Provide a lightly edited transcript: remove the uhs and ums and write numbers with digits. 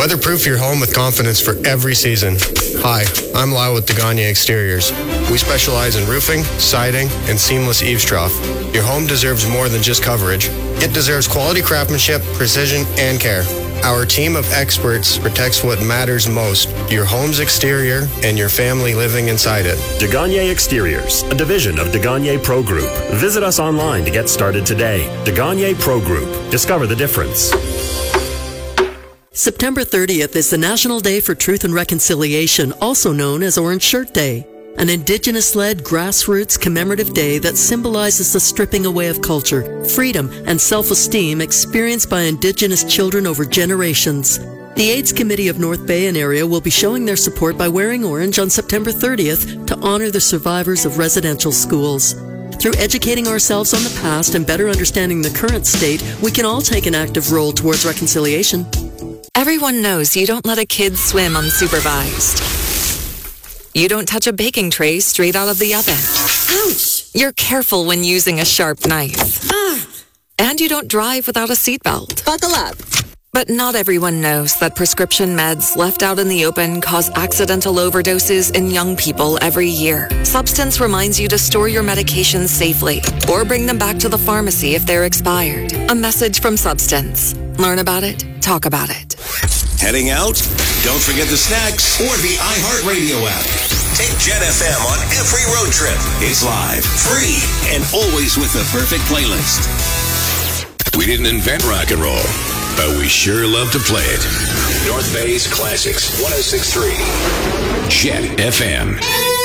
Weatherproof your home with confidence for every season. Hi, I'm Lyle with Degagne Exteriors. We specialize in roofing, siding, and seamless eaves trough. Your home deserves more than just coverage. It deserves quality craftsmanship, precision, and care. Our team of experts protects what matters most, your home's exterior and your family living inside it. Degagne Exteriors, a division of Degagne Pro Group. Visit us online to get started today. Degagne Pro Group. Discover the difference. September 30th is the National Day for Truth and Reconciliation, also known as Orange Shirt Day, an Indigenous-led grassroots commemorative day that symbolizes the stripping away of culture, freedom, and self-esteem experienced by Indigenous children over generations. The AIDS Committee of North Bay and area will be showing their support by wearing orange on September 30th to honor the survivors of residential schools. Through educating ourselves on the past and better understanding the current state, we can all take an active role towards reconciliation. Everyone knows you don't let a kid swim unsupervised. You don't touch a baking tray straight out of the oven. Ouch! You're careful when using a sharp knife. And you don't drive without a seatbelt. Buckle up. But not everyone knows that prescription meds left out in the open cause accidental overdoses in young people every year. Substance reminds you to store your medications safely or bring them back to the pharmacy if they're expired. A message from Substance. Learn about it, talk about it. Heading out? Don't forget the snacks or the iHeartRadio app. Take Jet FM on every road trip. It's live, free, and always with the perfect playlist. We didn't invent rock and roll, but we sure love to play it. North Bay's Classics, 106.3. Jet FM.